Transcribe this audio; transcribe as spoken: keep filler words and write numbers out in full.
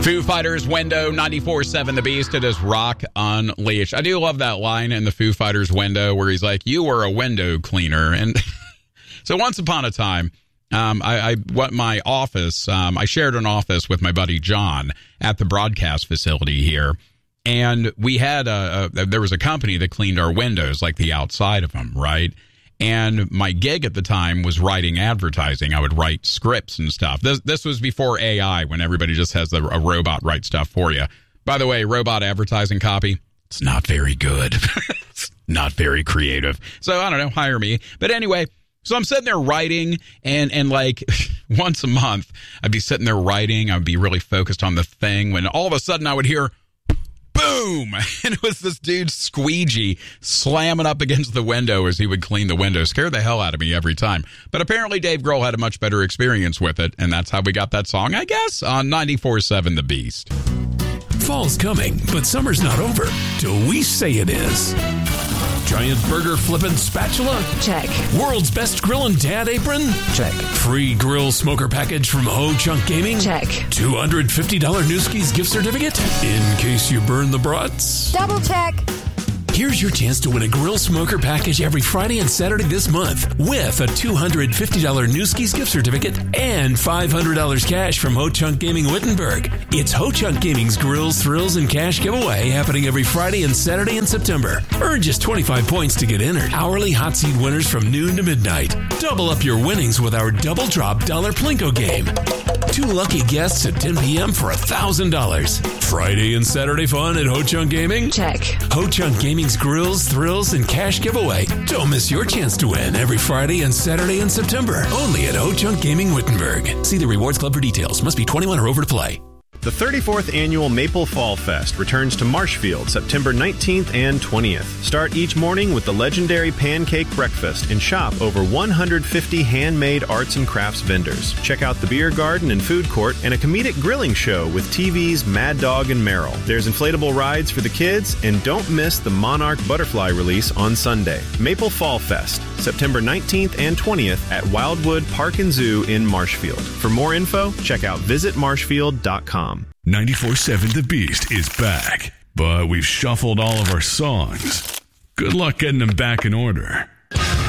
Foo Fighters, Window, ninety-four seven The Beast. It is Rock Unleashed. I do love that line in the Foo Fighters Window where he's like, you were a window cleaner. And so once upon a time, um, I, I what my office, um, I shared an office with my buddy John at the broadcast facility here. And we had a, a there was a company that cleaned our windows, like the outside of them, right? And my gig at the time was writing advertising. I would write scripts and stuff. This this was before A I, when everybody just has a, a robot write stuff for you. By the way, robot advertising copy, it's not very good. It's not very creative. So I don't know, hire me. But anyway, so I'm sitting there writing, and, and like once a month, I'd be sitting there writing. I'd be really focused on the thing when all of a sudden I would hear, boom! And it was this dude squeegee slamming up against the window as he would clean the window. Scared the hell out of me every time. But apparently Dave Grohl had a much better experience with it, and that's how we got that song, I guess, on ninety-four seven The Beast. Fall's coming, but summer's not over till we say it is. Giant burger flippin' spatula? Check. World's best grillin' dad apron? Check. Free grill smoker package from Ho Chunk Gaming? Check. two hundred fifty dollars Newski's gift certificate? In case you burn the brats? Double check. Here's your chance to win a grill smoker package every Friday and Saturday this month with a two hundred fifty dollars Newski's gift certificate and five hundred dollars cash from Ho Chunk Gaming Wittenberg. It's Ho Chunk Gaming's Grills, Thrills, and Cash giveaway happening every Friday and Saturday in September. Earn just twenty-five points to get entered. Hourly hot seat winners from noon to midnight. Double up your winnings with our Double Drop Dollar Plinko game. Two lucky guests at ten p.m. for one thousand dollars. Friday and Saturday fun at Ho Chunk Gaming? Check. Ho Chunk Gaming's Grills, Thrills, and Cash giveaway. Don't miss your chance to win every Friday and Saturday in September. Only at Ho Chunk Gaming Wittenberg. See the Rewards Club for details. Must be twenty-one or over to play. The thirty-fourth Annual Maple Fall Fest returns to Marshfield September nineteenth and twentieth. Start each morning with the legendary Pancake Breakfast and shop over one hundred fifty handmade arts and crafts vendors. Check out the beer garden and food court and a comedic grilling show with T V's Mad Dog and Merrill. There's inflatable rides for the kids, and don't miss the Monarch Butterfly release on Sunday. Maple Fall Fest, September nineteenth and twentieth at Wildwood Park and Zoo in Marshfield. For more info, check out visit marshfield dot com. ninety-four seven The Beast is back, but we've shuffled all of our songs. Good luck getting them back in order.